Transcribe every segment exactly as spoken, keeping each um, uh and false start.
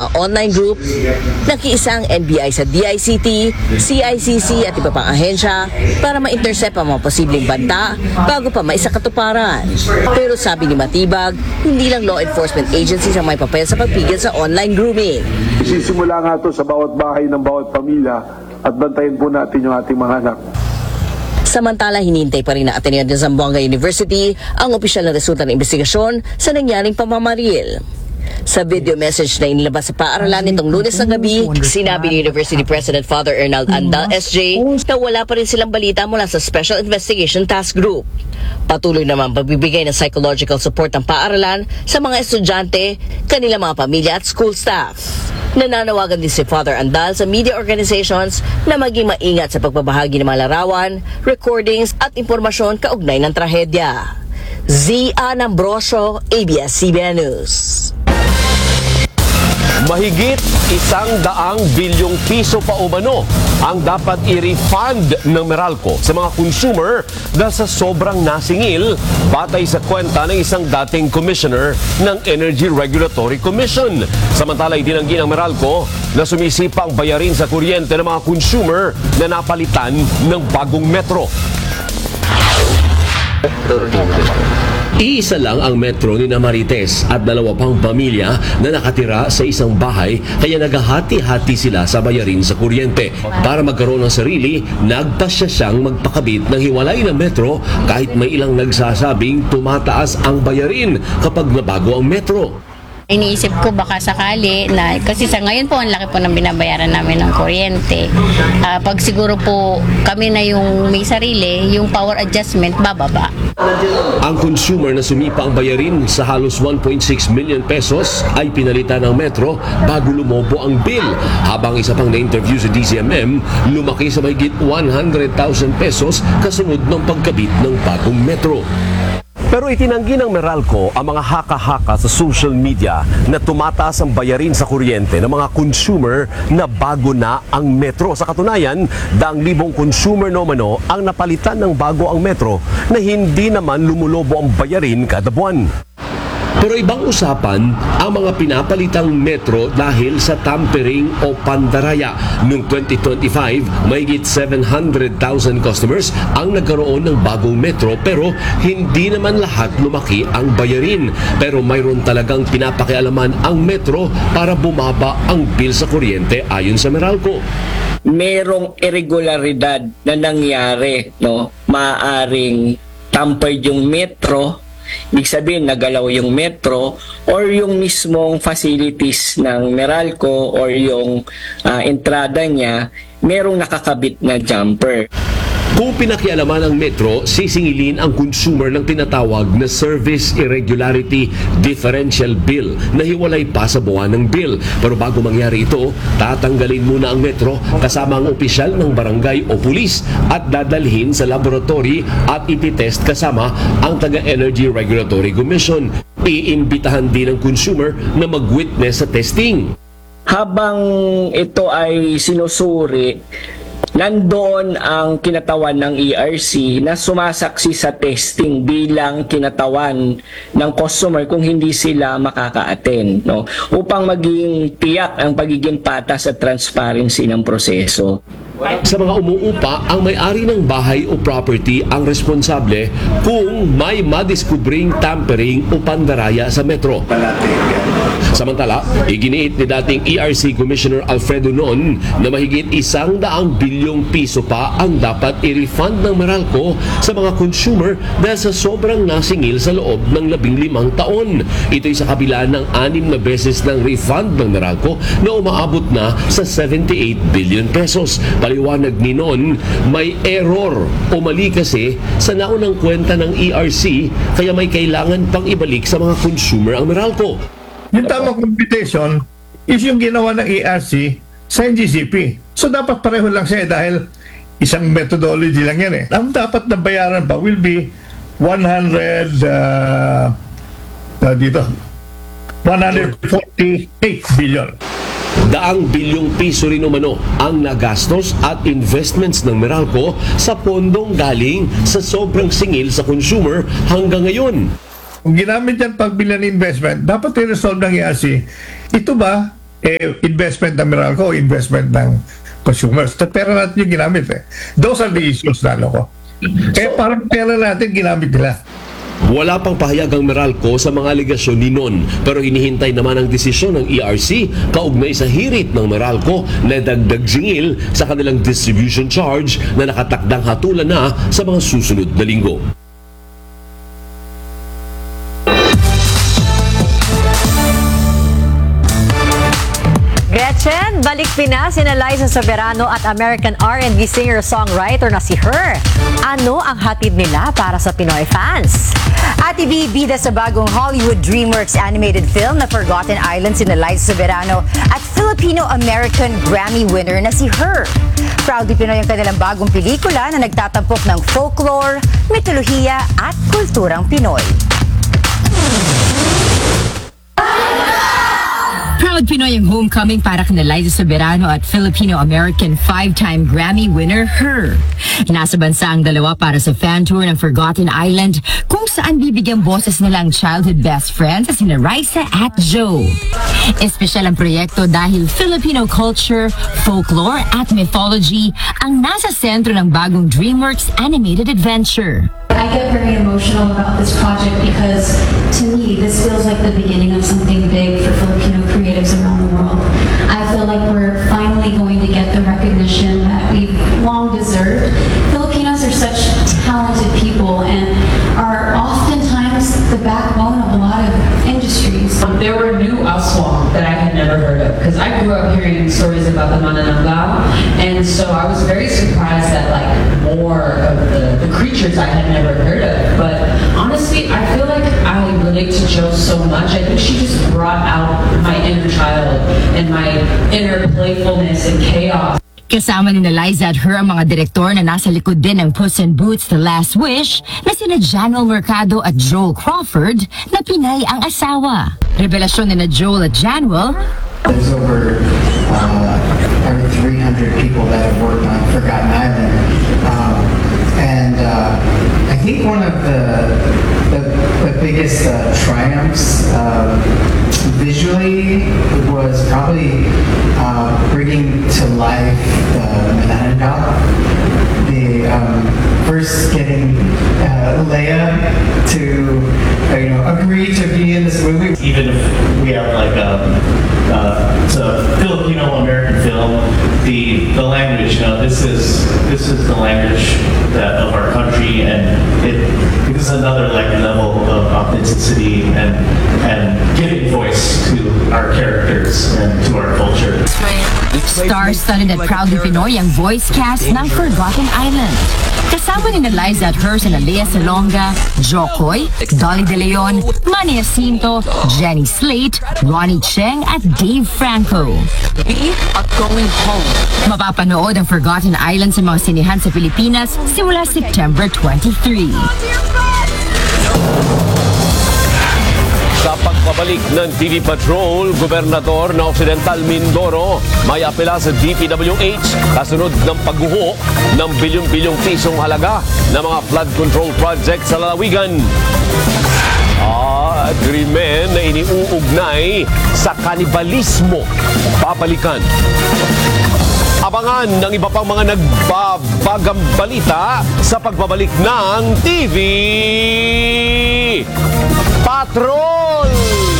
mga online group, nakiisa ang N B I sa D I C T, C I C C at iba pang ahensya para ma-intercept ang mga posibleng banta bago pa maisakatuparan. Pero sabi ni Matibag, hindi lang law enforcement agencies ang may papel sa pagpigil sa online grooming. Isisimula nga ito sa bawat bahay ng bawat pamilya at bantayin po natin yung ating mga anak. Samantala, hinihintay pa rin ng Ateneo de Zamboanga University ang opisyal na resulta ng investigasyon sa nangyaring pamamaril. Sa video message na inilabas sa paaralan nitong Lunes ng gabi, sinabi ni University President Father Ernald Andal S J na wala pa rin silang balita mula sa Special Investigation Task Group. Patuloy naman pagbibigay ng psychological support ng paaralan sa mga estudyante, kanilang mga pamilya at school staff. Nananawagan din si Father Andal sa media organizations na maging maingat sa pagbabahagi ng mga larawan, recordings at impormasyon kaugnay ng trahedya. Zian Ambrosio, A B S C B N News. Mahigit isang daang bilyong piso pa umano ang dapat i-refund ng Meralco sa mga consumer dahil sa sobrang nasingil batay sa kwenta ng isang dating commissioner ng Energy Regulatory Commission. Samantala, itinanggi ng Meralco na sumisipa ang bayarin sa kuryente ng mga consumer na napalitan ng bagong metro. Iisa lang ang metro ni Namarites at dalawa pang pamilya na nakatira sa isang bahay kaya naghahati-hati sila sa bayarin sa kuryente. Para magkaroon ng sarili, nagpasya siyang magpakabit ng hiwalay na metro kahit may ilang nagsasabing tumataas ang bayarin kapag nabago ang metro. Iniisip ko baka sakali na, kasi sa ngayon po ang laki po ng binabayaran namin ng kuryente. Uh, pag siguro po kami na yung may sarili, yung power adjustment bababa. Ang consumer na sumipa ang bayarin sa halos one point six million pesos ay pinalitan ng metro bago lumobo ang bill. Habang isa pang na-interview sa D C M M, lumaki sa mahigit one hundred thousand pesos kasunod ng pagkabit ng bagong metro. Pero itinanggi ng Meralco ang mga haka-haka sa social media na tumataas ang bayarin sa kuryente ng mga consumer na bago na ang metro. Sa katunayan, daang libong consumer nomano ang napalitan ng bago ang metro na hindi naman lumulobo ang bayarin kada buwan. Pero ibang usapan ang mga pinapalitang metro dahil sa tampering o pandaraya. Noong twenty twenty-five, mahigit seven hundred thousand customers ang nagkaroon ng bagong metro pero hindi naman lahat lumaki ang bayarin. Pero mayroon talagang pinapakialaman ang metro para bumaba ang bill sa kuryente ayon sa Meralco. Merong irregularidad na nangyari, no? Maaring tampered yung metro, ibig sabihin nagalaw yung metro or yung mismong facilities ng Meralco or yung uh, entrada niya, merong nakakabit na jumper. Kung pinakialaman ng metro, sisingilin ang consumer ng tinatawag na Service Irregularity Differential Bill na hiwalay pa sa buwan ng bill. Pero bago mangyari ito, tatanggalin muna ang metro kasama ang opisyal ng barangay o pulis at dadalhin sa laboratory at ititest kasama ang taga-Energy Regulatory Commission. Iimbitahan din ng consumer na mag-witness sa testing. Habang ito ay sinusuri, nandoon ang kinatawan ng E R C na sumasaksi sa testing bilang kinatawan ng customer kung hindi sila makaka-attend, no? Upang maging tiyak ang pagiging patas at transparency ng proseso. Sa mga umuupa, ang may-ari ng bahay o property ang responsable kung may madiskubring tampering o pandaraya sa metro. Samantala, iginiit ni dating E R C Commissioner Alfredo Noon na mahigit isang daang bilyong piso pa ang dapat i-refund ng Meralco sa mga consumer dahil sa sobrang nasingil sa loob ng labing limang taon. Ito'y sa kabila ng anim na beses ng refund ng Meralco na umaabot na sa seventy-eight billion pesos. Paliwanag ni Noon, may error o mali kasi sa naunang kwenta ng E R C kaya may kailangan pang ibalik sa mga consumer ang Meralco. Yung tamang computation is yung ginawa ng E R C sa N G C P. So dapat pareho lang siya dahil isang methodology lang yan eh. Ang dapat na bayaran pa will be one hundred uh, uh, dito one hundred forty-eight billion. Daang bilyong piso rin umano ang nagastos at investments ng Meralco sa pondong galing sa sobrang singil sa consumer hanggang ngayon. Kung ginamit yan pagbili ng investment, dapat i-resolve ng E R C. Ito ba eh, investment ng Meralco o investment ng consumers. At pera natin yung ginamit eh. Those are the issues lalo ko. Kaya parang pera natin ginamit nila. Wala pang pahayag ang Meralco sa mga aligasyon ni Non, pero hinihintay naman ang desisyon ng E R C kaugnay sa hirit ng Meralco na dagdag singil sa kanilang distribution charge na nakatakdang hatulan na sa mga susunod na linggo. Gretchen, balik Pinas, sina Liza Soberano at American R and B singer-songwriter na si Her. Ano ang hatid nila para sa Pinoy fans? At ibibida sa bagong Hollywood DreamWorks animated film na Forgotten Island sina Liza Soberano at Filipino-American Grammy winner na si Her. Proudly Pinoy ang kanilang bagong pelikula na nagtatampok ng folklore, mitolohiya at kulturang Pinoy. Proud Pinoy ang homecoming para kina Liza Soberano at Filipino-American five-time Grammy winner Her. Nasa bansa ang dalawa para sa fan tour ng Forgotten Island kung saan bibigyan boses nila ang childhood best friends sa sina Raisa at Joe. Espesyal ang proyekto dahil Filipino culture, folklore at mythology ang nasa sentro ng bagong DreamWorks animated adventure. I get very emotional about this project because to me this feels like the beginning of something big for Filipino creatives around the world. I feel like we're finally going to get the recognition that we've long deserved. Filipinos are such talented people and are oftentimes the backbone of a lot of industries. There were new aswang that I had never heard of because I grew up hearing stories about the Manananggal, and so I was very surprised that like more of the, the creatures I had never heard of. But honestly, I feel like I relate to Jo so much. I think she just brought out my inner child and my inner playfulness and chaos. Kasama ni Liza at Her ang mga direktor na nasa likod din ng Puss in Boots The Last Wish na sina Januel Mercado at Joel Crawford na Pinay ang asawa. Revelasyon ni na Joel at Januel, there's over uh, over three hundred people that have worked on Forgotten Island. Um, and uh, I think one of the, the, the biggest uh, triumphs uh, visually was probably uh, bringing to life the Manananggal. The um, first getting uh, Leia to uh, you know agree to be in this movie. Even if we have like a uh, it's a Filipino-American film, the the language, you know, this is this is the language that of our country, and it gives another like level of authenticity and and giving voice to our characters and to our culture. star-studded at Proudly Pinoy ang voice cast ng Forgotten Island. Kasama ni Liza at Her sina Lea Salonga, Jokoy, Dolly De Leon, Manny Jacinto, Jenny Slate, Ronnie Cheng at Dave Franco. We are going home. Mapapanood ang Forgotten Island sa mga sinihan sa Pilipinas simula September twenty-third. Sa pagbabalik ng T V Patrol, Gobernador ng Occidental Mindoro may apela sa D P W H kasunod ng pagguho ng bilyon-bilyong pisong halaga ng mga flood control project sa lalawigan. Ah, agreement na iniuugnay sa kanibalismo. Babalikan. Abangan ng iba pang mga nagbabagang balita sa pagbabalik ng T V Patrol!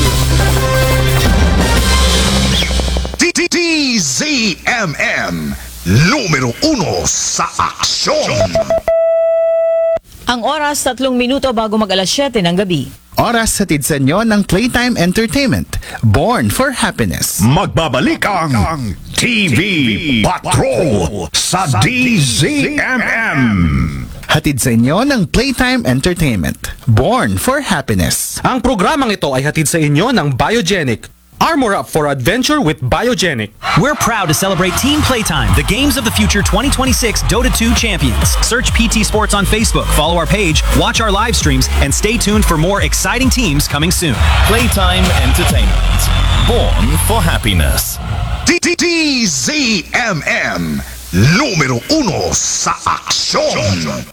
D Z M M, numero uno sa aksyon. Ang oras, tatlong minuto bago mag alas siyete ng gabi. Oras hatid sa inyo ng Playtime Entertainment, Born for Happiness. Magbabalik ang T V Patrol sa D Z M M. Hatid sa inyo ng Playtime Entertainment, Born for Happiness. Ang programang ito ay hatid sa inyo ng Biogenic. Armor up for adventure with Biogenic. We're proud to celebrate Team Playtime, the Games of the Future twenty twenty-six Dota two champions. Search P T Sports on Facebook, follow our page, watch our live streams, and stay tuned for more exciting teams coming soon. Playtime Entertainment, Born for Happiness. D Z M M, numero uno sa aksyon.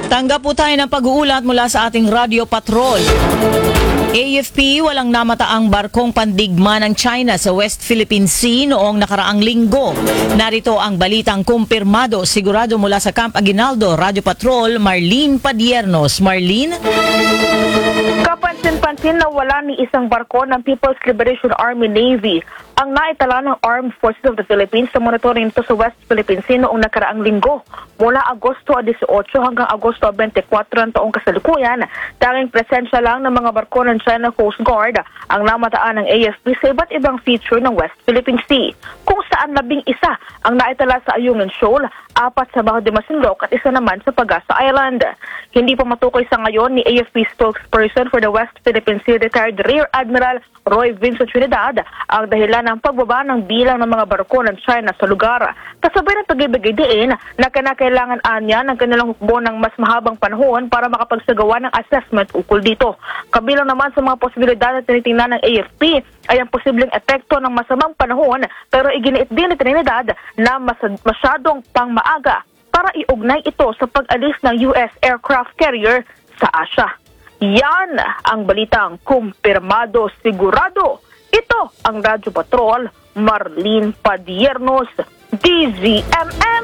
Tanggap po tayo ng pag-uulat mula sa ating Radio Patrol. A F P, walang namataang barkong pandigma ng China sa West Philippine Sea noong nakaraang linggo. Narito ang balitang kumpirmado, sigurado mula sa Camp Aguinaldo, Radio Patrol, Marlene Padiernos. Marlene? Kapansin-pansin na wala ni isang barko ng People's Liberation Army Navy ang naitala ng Armed Forces of the Philippines sa monitoring nito sa West Philippine Sea noong nakaraang linggo. Mula Agosto eighteen hanggang Agosto twenty-four ng taong kasalukuyan, tanging presensya lang ng mga barko ng China Coast Guard ang namataan ng A F P sa iba't ibang feature ng West Philippine Sea, kung saan labing isa ang naitala sa Ayungin Shoal, apat sa Bajo de Masinloc at isa naman sa Pagasa Island. Hindi pa matukoy sa ngayon ni A F P spokesperson for the West Philippine Sea, retired Rear Admiral Roy Vincent Trinidad, ang dahilan ng pagbaba ng bilang ng mga barko ng China sa lugar. Kasabay ng pagbibigay diin na kinakailangan anya ng kanilang hukbo ng mas mahabang panahon para makapagsagawa ng assessment ukol dito. Kabilang naman sa mga posibilidad na tinitingnan ng A F P ay ang posibleng epekto ng masamang panahon, pero iginiit din ni Trinidad na mas masyadong pangmaaga para iugnay ito sa pag-alis ng U S aircraft carrier sa Asia. Yan ang balitang kumpirmado, sigurado. Ito ang Radyo Patrol, Marlene Padiernos, D Z M M.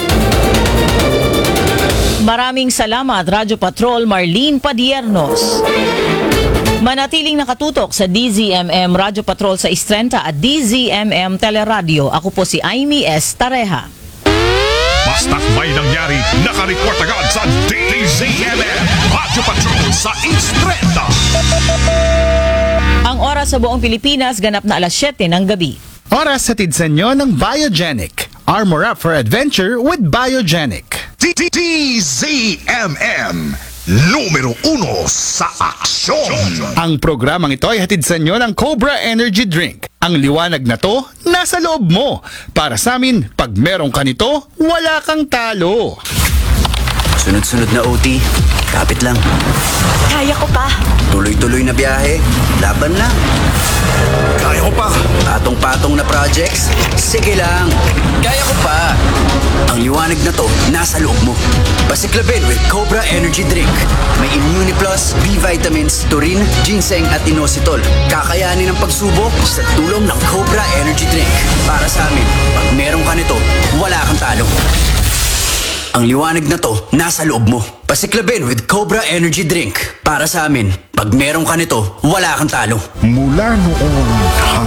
Maraming salamat, Radyo Patrol, Marlene Padiernos. Manatiling nakatutok sa D Z M M Radyo Patrol sa Istrenta at D Z M M Teleradio. Ako po si Aimee S. Tareja. Basta't may nangyari, nakareport agad sa D Z M M Radyo Patrol sa Istrenta. Ang oras sa buong Pilipinas ganap na alas siyete ng gabi. Oras hatid sa inyo ng Biogenic. Armor up for adventure with Biogenic. D Z M M numero uno sa aksyon. Ang programang ito ay hatid sa inyo ng Cobra Energy Drink. Ang liwanag na to, nasa loob mo. Para sa amin, pag meron ka nito, wala kang talo. Sunod-sunod na O T, kapit lang. Kaya ko pa. Tuloy-tuloy na biyahe, laban lang. Kaya ko pa. Patong-patong na projects, sige lang. Kaya ko pa. Ang liwanag na to, nasa loob mo. Pasiklabin with Cobra Energy Drink. May Immune Plus, B vitamins, taurine, ginseng at inositol. Kakayanin ang pagsubok sa tulong ng Cobra Energy Drink. Para sa amin, pag meron ka nito, wala kang talo. Ang liwanag na to, nasa loob mo. Pasiklabin with Cobra Energy Drink. Para sa amin, pag meron ka nito, wala kang talo. Mula noon